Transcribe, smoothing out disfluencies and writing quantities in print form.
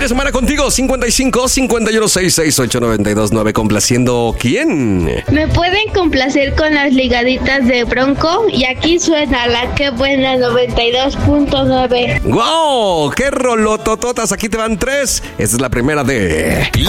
semana contigo. 55 51 66 8929. ¿Complaciendo quién? Me pueden complacer con las ligaditas de Bronco. Y aquí suena la que buena 92.9. ¡Wow! ¡Qué rolotototas! Aquí te van 3. Esta es la primera de...